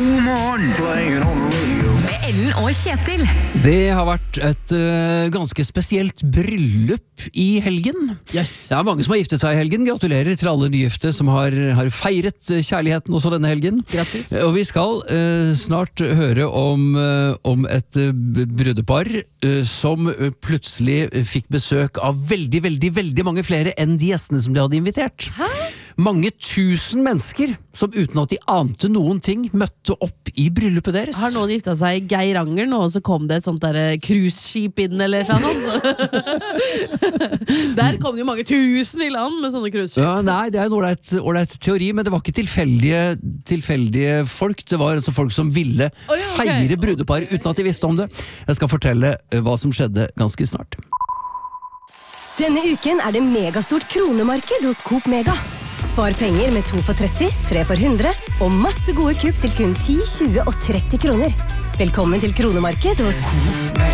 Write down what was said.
God morgen, playing on the radio. Med Ellen og Kjetil. Det har vært et ganske spesielt bryllup i helgen. Yes. Det er mange som har giftet seg i helgen. Gratulerer til alle nygifte som har feiret kjærligheten også denne helgen. Grattis. Og vi skal snart høre om et brudepar som plutselig fikk besøk av veldig mange flere enn de gjestene som de hadde invitert. Hæ? Mange tusen mennesker som uten at de ante noen ting møtte opp i bryllupet deres. Har noen gifta seg i Geiranger nå, og så kom det et sånt der cruiseskip inn, eller sånn? Der kom det jo mange tusen i land med sånne cruiseskip. Ja, nei, det er en ålreit teori, men det var ikke tilfeldige folk. Det var altså folk som ville feire brudeparet uten at de visste om det. Jeg skal fortelle hva som skjedde ganske snart. Denne uken er det megastort kronemarked hos Coop Mega. Spar penger med 2 for 30, 3 for 100 og masse gode kupp til kun 10, 20 og 30 kroner. Velkommen til kronemarked hos